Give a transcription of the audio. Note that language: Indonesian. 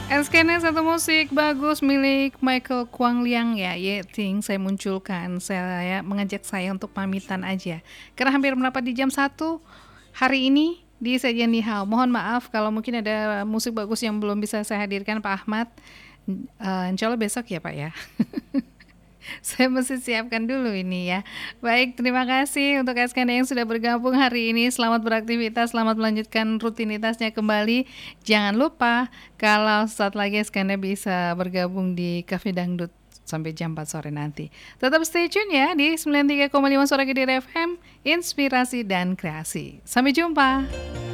SKN satu musik bagus milik Michael Kwang Liang ya, Ting saya munculkan, saya mengajak saya untuk pamitan aja. Karena hampir merapat di jam 1 hari ini di Sajian Nihao. Mohon maaf kalau mungkin ada musik bagus yang belum bisa saya hadirkan Pak Ahmad. Insya Allah besok ya Pak ya. Saya mesti siapkan dulu ini ya. Baik, terima kasih untuk SKN yang sudah bergabung hari ini. Selamat beraktivitas, selamat melanjutkan rutinitasnya kembali. Jangan lupa kalau saat lagi SKN bisa bergabung di Cafe Dangdut sampai jam 4 sore nanti. Tetap stay tune ya di 93,5 Suara Kediri FM, Inspirasi dan Kreasi. Sampai jumpa.